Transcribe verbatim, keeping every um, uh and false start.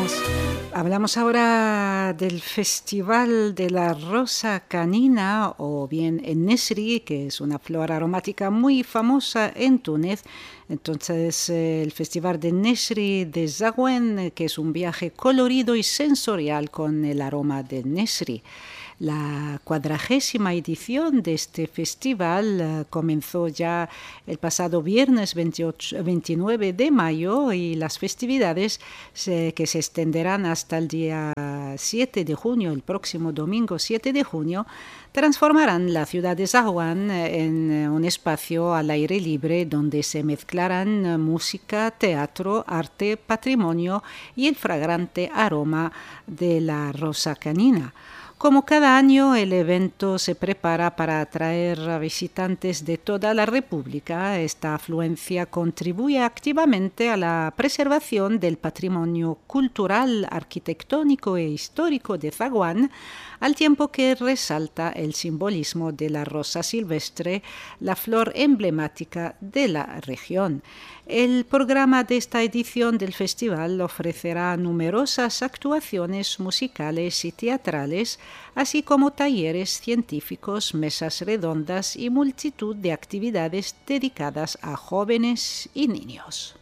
días. Hablamos ahora del Festival de la Rosa Canina, o bien el Nesri, que es una flor aromática muy famosa en Túnez. Entonces, eh, el Festival de Nesri de Zawen, que es un viaje colorido y sensorial con el aroma del Nesri. La cuadragésima edición de este festival uh, comenzó ya el pasado viernes veintiocho, veintinueve de mayo y las festividades se, que se extenderán hasta el día siete de junio, el próximo domingo siete de junio, transformarán la ciudad de Zawan en un espacio al aire libre donde se mezclarán música, teatro, arte, patrimonio y el fragante aroma de la rosa canina. Como cada año, el evento se prepara para atraer a visitantes de toda la República. Esta afluencia contribuye activamente a la preservación del patrimonio cultural, arquitectónico e histórico de Zawan, al tiempo que resalta el simbolismo de la rosa silvestre, la flor emblemática de la región. El programa de esta edición del festival ofrecerá numerosas actuaciones musicales y teatrales, así como talleres científicos, mesas redondas y multitud de actividades dedicadas a jóvenes y niños.